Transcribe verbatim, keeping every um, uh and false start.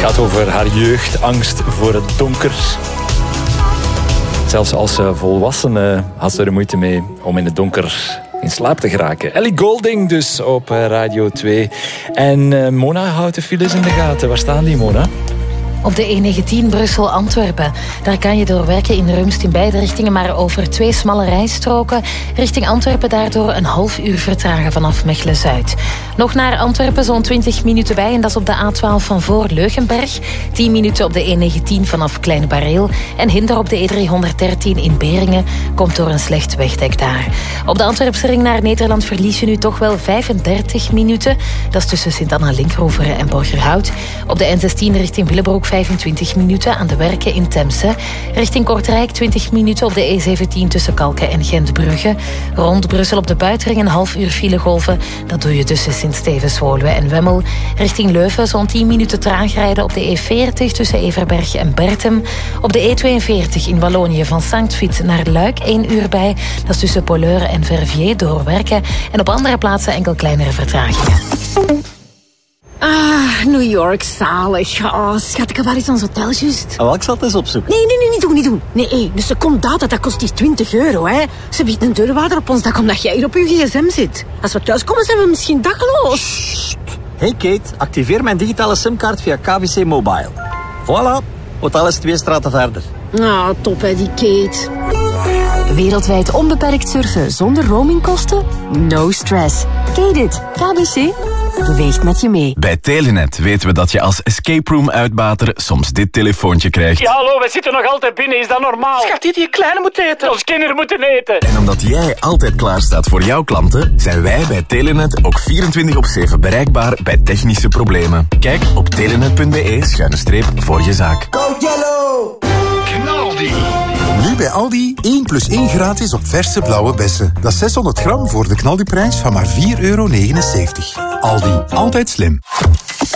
gaat over haar jeugd, angst voor het donker. Zelfs als volwassene had ze er moeite mee om in het donker in slaap te geraken. Ellie Goulding dus op Radio twee. En uh, Mona houdt de files in de gaten. Waar staan die, Mona? Op de E negentien Brussel-Antwerpen. Daar kan je doorwerken in Rumst in beide richtingen, maar over twee smalle rijstroken. Richting Antwerpen daardoor een half uur vertragen vanaf Mechelen-Zuid. Nog naar Antwerpen zo'n twintig minuten bij en dat is op de A twaalf van voor Leugenberg. tien minuten op de E negentien vanaf Kleine Bareel. En hinder op de E driehonderddertien in Beringen komt door een slecht wegdek daar. Op de Antwerpse ring naar Nederland verlies je nu toch wel vijfendertig minuten. Dat is tussen Sint-Anna-Linkroveren en Borgerhout. Op de N zestien richting Willebroek vijfentwintig minuten aan de werken in Temse. Richting Kortrijk twintig minuten op de E zeventien tussen Kalken en Gentbrugge. Rond Brussel op de buitenring een half uur filegolven. Dat doe je tussen Sint-Stevens, Woluwe en Wemmel. Richting Leuven zo'n tien minuten traag rijden op de E veertig tussen Everberg en Bertem. Op de E tweeënveertig in Wallonië van Sankt-Vith naar Luik één uur bij. Dat is tussen Poleure en Verviers doorwerken. En op andere plaatsen enkel kleinere vertragingen. Ah, New York, zalig. Oh, schat, waar is ons hotel juist? Oh, ik zal het eens opzoeken. Nee, nee, nee, niet doen, niet doen. Nee, hey, dus de secondaat, dat kost hier twintig euro, hè. Ze biedt een deurwaarder op ons dak omdat jij hier op je gsm zit. Als we thuiskomen, zijn we misschien dakloos. Sst. Hey Kate, activeer mijn digitale simkaart via K B C Mobile. Voilà, hotel is twee straten verder. Nou, top hè, die Kate. Wereldwijd onbeperkt surfen zonder roamingkosten? No stress. Kate it. K B C beweegt met je mee. Bij Telenet weten we dat je als escape room uitbater soms dit telefoontje krijgt. Ja, hallo, we zitten nog altijd binnen. Is dat normaal? Schat, die die kleine moet eten. Ons kinderen moeten eten. En omdat jij altijd klaar staat voor jouw klanten, zijn wij bij Telenet ook vierentwintig op zeven bereikbaar bij technische problemen. Kijk op telenet punt be schuine streep voor je zaak. Go Yellow! Knaldi! Nu bij Aldi één plus één gratis op verse blauwe bessen. Dat is zeshonderd gram voor de knaldiprijs van maar vier euro negenenzeventig. Aldi, altijd slim.